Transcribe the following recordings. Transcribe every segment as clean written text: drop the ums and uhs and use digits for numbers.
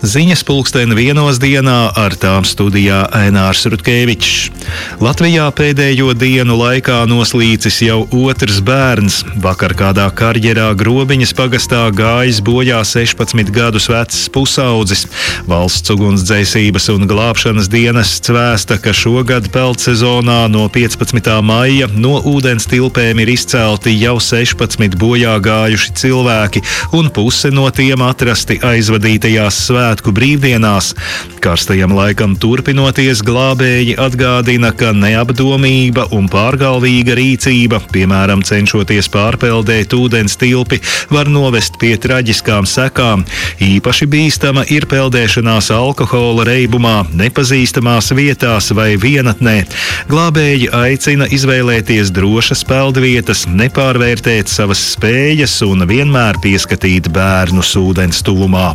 Ziņas 1:01 dienā, ar tām studijā Ainārs Rutkevičs. Latvijā pēdējo dienu laikā noslīcis jau otrs bērns. Vakar kādā karjerā Grobiņas pagastā gājis bojā 16 gadus vecs pusaudzis. Valsts ugunsdzēsības un glābšanas dienests vēsta, ka šogad peldsezonā no 15. maija no ūdens tilpēm ir izcelti jau 16 bojā gājuši cilvēki, un puse no tiem atrasti aizvadītajās svētku brīvdienās. Karstajam laikam turpinoties, glābēji atgādina, ka neapdomība un pārgalvīga rīcība, piemēram, cenšoties pārpeldēt ūdens tilpi, var novest pie traģiskām sekām. Īpaši bīstama ir peldēšanās alkohola reibumā, nepazīstamās vietās vai vienatnē. Glābēji aicina izvēlēties drošas peldvietas, nepārvērtēt savas spējas un vienmēr pieskatīt bērnus ūdens tuvumā.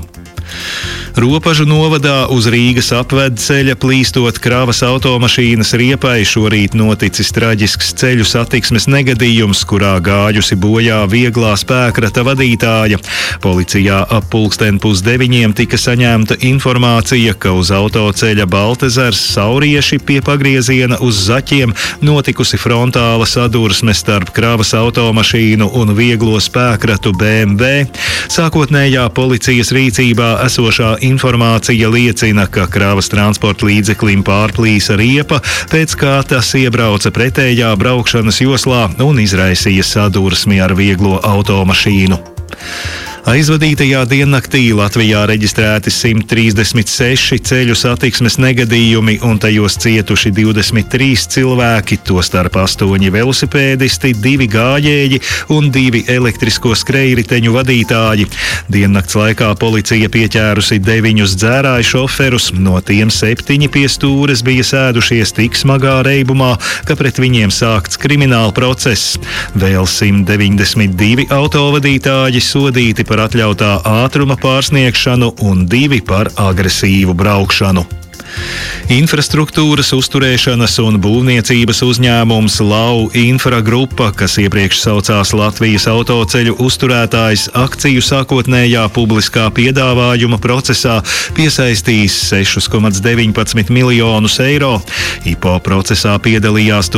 Ropažu novadā uz Rīgas apvedceļa plīstot kravas automašīnas riepai šorīt noticis traģisks ceļu satiksmes negadījums, kurā gājusi bojā vieglā spēkrata vadītāja. Policijā ap 8:30 tika saņemta informācija, ka uz autoceļa Baltezers Saurieši pie pagrieziena uz Zaķiem notikusi frontāla sadursme starp kravas automašīnu un vieglo spēkratu BMW. Sākotnējā policijas rīcībā esošā informācija liecina, ka kravas transporta līdzeklim pārplīsa riepa, pēc kā tas iebrauca pretējā braukšanas joslā un izraisīja sadursmi ar vieglo automašīnu. Aizvadītajā diennaktī Latvijā reģistrēti 136 ceļu satiksmes negadījumi un tajos cietuši 23 cilvēki, tostarp 8 velosipēdisti, 2 gājēji un 2 elektrisko skrejriteņu vadītāji. Diennakts laikā policija pieķērusi 9 dzērāju šoferus, no tiem 7 pie stūres bija sēdušies tik smagā reibumā, ka pret viņiem sākts krimināla process. Vēl 192 autovadītāji sodīti par atļautā ātruma pārsniegšanu un 2 par agresīvu braukšanu. Infrastruktūras uzturēšanas un būvniecības uzņēmums Lau Infra Grupa, kas iepriekš saucās Latvijas autoceļu uzturētājs, akciju sākotnējā publiskā piedāvājuma procesā piesaistīs 6,19 miljonus eiro. IPO procesā piedalījās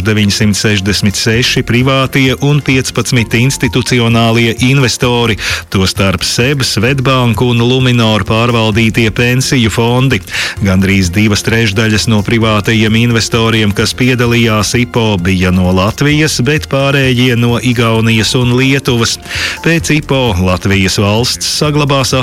1966 privātie un 15 institucionālie investori, tostarp SEB, Svetbank un Luminor pārvaldītie pensiju fondi. Gandrīz 2/3 no privātajiem investoriem, kas piedalījās IPO, bija no Latvijas, bet pārējie no Igaunijas un Lietuvas. Pēc IPO Latvijas valsts saglabās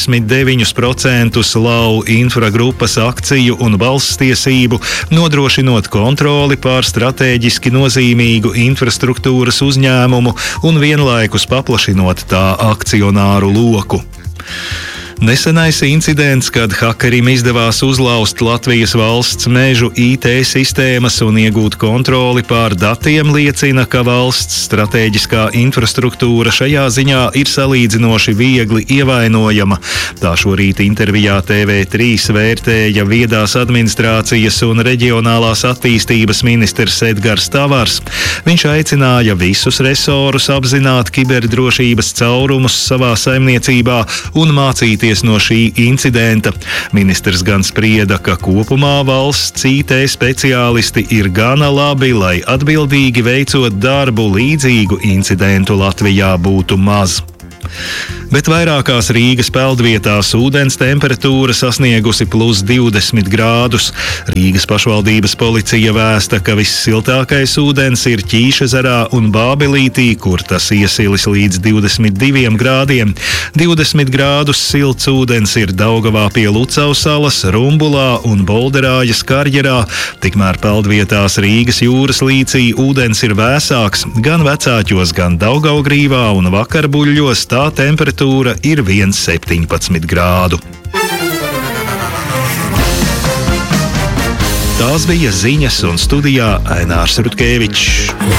89% Lau Infra Grupas akciju un balsstiesību, nodrošinot kontroli pār stratēģiski nozīmīgu infrastruktūras uzņēmumu un vienlaikus paplašinot tā akcionāru loku. Nesenais incidents, kad hakerim izdevās uzlauzt Latvijas valsts mežu IT sistēmas un iegūt kontroli pār datiem, liecina, ka valsts stratēģiskā infrastruktūra šajā ziņā ir salīdzinoši viegli ievainojama. Tā šorīt intervijā TV3 vērtēja viedās administrācijas un reģionālās attīstības ministrs Edgars Tavars. Viņš aicināja visus resorus apzināt kiberdrošības caurumus savā saimniecībā un mācīties no šī incidenta. Ministrs gan sprieda, ka kopumā valsts IT speciālisti ir gana labi, lai atbildīgi veicot darbu, līdzīgu incidentu Latvijā būtu maz. Bet vairākās Rīgas peldvietās ūdens temperatūra sasniegusi +20 grādus. Rīgas pašvaldības policija vēsta, ka vissiltākais ūdens ir Ķīšezerā un Bābelītī, kur tas iesilis līdz 22 grādiem. 20 grādus silts ūdens ir Daugavā pie Lucavas salas, Rumbulā un Bolderājas karjerā. Tikmēr peldvietās Rīgas jūras līcī ūdens ir vēsāks, gan Vecāķos, gan Daugavgrīvā un Vakarbuļļos tā temperatūra ir 1,17 grādu. Tās bija ziņas un studijā Ainārs Rutkevičs.